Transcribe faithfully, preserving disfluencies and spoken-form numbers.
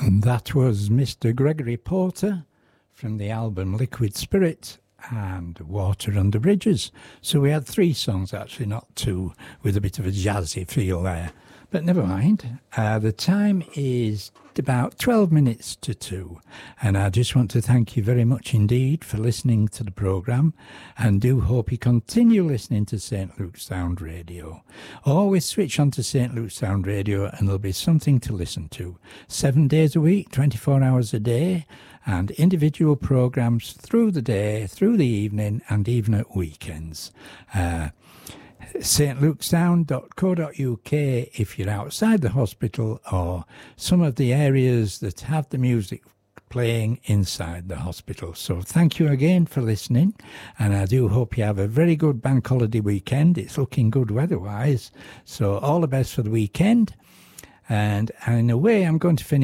And that was Mister Gregory Porter from the album Liquid Spirit and Water Under Bridges. So we had three songs, actually, not two, with a bit of a jazzy feel there. But never mind. Uh, the time is about twelve minutes to two. And I just want to thank you very much indeed for listening to the programme, and do hope you continue listening to Saint Luke's Sound Radio. Always switch on to Saint Luke's Sound Radio and there'll be something to listen to. Seven days a week, twenty-four hours a day, and individual programmes through the day, through the evening, and even at weekends. Uh, st luke sound dot co dot u k if you're outside the hospital, or some of the areas that have the music playing inside the hospital. So thank you again for listening, and I do hope you have a very good bank holiday weekend. It's looking good weather-wise, so all the best for the weekend. And in a way, I'm going to finish